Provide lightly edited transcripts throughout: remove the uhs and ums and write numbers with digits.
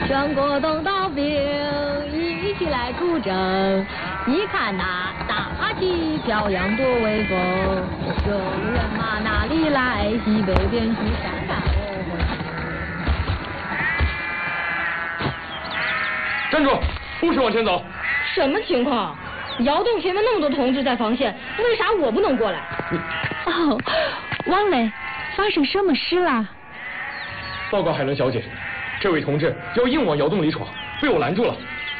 全国都到兵，一起来出征。你看那大旗飘扬多威风，有人马哪里来？西北边区山大站住！不许往前走！ 什么情况？窑洞前面那么多同志在防线，为啥我不能过来？ 哦，汪磊，发生什么事了？ 报告海伦小姐，这位同志要硬往窑洞里闯，被我拦住了。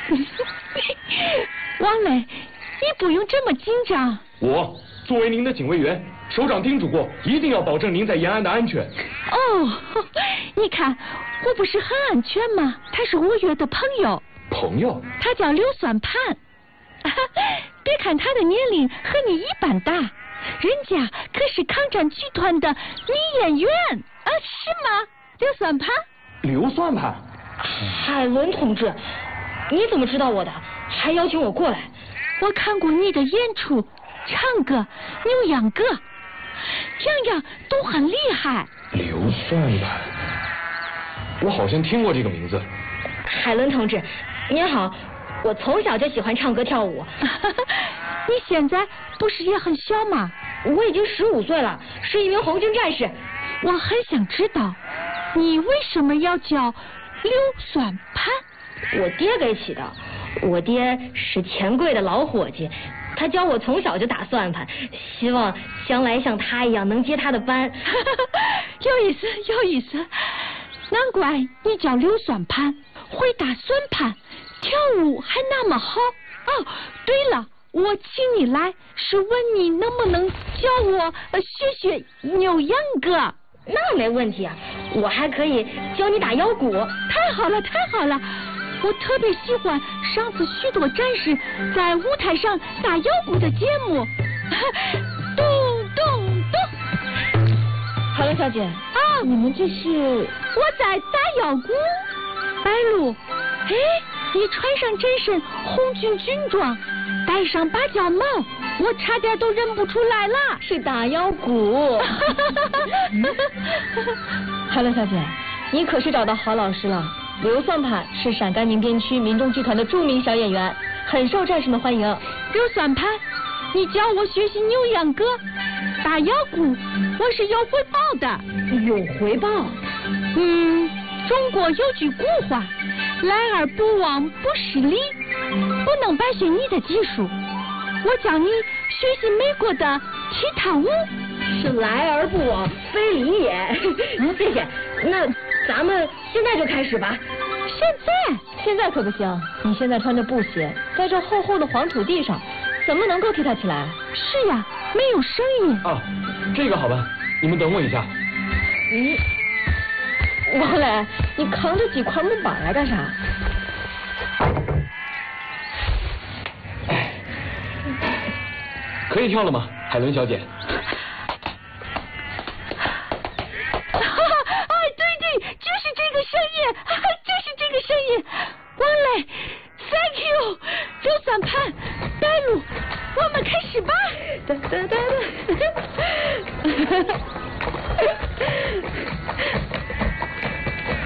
汪磊，你不用这么紧张。 我作为您的警卫员，首长叮嘱过，一定要保证您在延安的安全。 哦，你看，我不是很安全吗？他是我约的朋友。 朋友？ 他叫刘算盘。别看他的年龄和你一般大，人家可是抗战剧团的女演员啊，是吗？刘算盘？ 刘算盘？ 海伦同志，你怎么知道我的？还邀请我过来？ 我看过你的演出，唱歌、扭秧歌，样样都很厉害。 刘算盘，我好像听过这个名字。 海伦同志，您好，我从小就喜欢唱歌跳舞。 你现在不是也很小吗？ 我已经15岁了，是一名红军战士。 我很想知道，你为什么要叫刘算盘？ 我爹给起的。我爹是钱柜的老伙计，他教我从小就打算盘，希望将来像他一样能接他的班。 有意思，有意思。难怪你叫刘算盘，会打算盘，跳舞还那么好。哦，对了，我请你来是问你能不能教我学学扭秧歌。 那没问题啊，我还可以教你打腰鼓。 太好了，太好了。我特别喜欢上次许多战士在舞台上打腰鼓的节目。咚咚咚！ 海伦小姐啊，你们这是？ 我在打腰鼓。白露，哎，你穿上这身红军军装，戴上芭蕉帽，我差点都认不出来了。 是打腰鼓。海伦小姐，你可是找到好老师了。刘算盘是陕甘宁边区民众剧团的著名小演员，很受战士们欢迎。 刘算盘，你教我学习扭秧歌、打腰鼓，我是有回报的。 有回报？ 中国有句古话，来而不往不失礼，不能白学你的技术。我教你学习美国的踢踏舞， 是来而不往非礼也。谢谢。那咱们现在就开始吧。现在可不行，你现在穿着布鞋，在这厚厚的黄土地上，怎么能够踢踏起来？ 是呀，没有声音。 啊，这个好吧，你们等我一下。 王磊，你扛着几块木板来干啥？ 可以跳了吗，海伦小姐？ 就是这个声音，就是这个声音。王磊 ，Thank you， 刘算盘，白露，我们开始吧。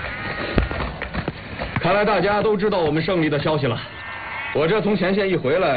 看来大家都知道我们胜利的消息了。我这从前线一回来。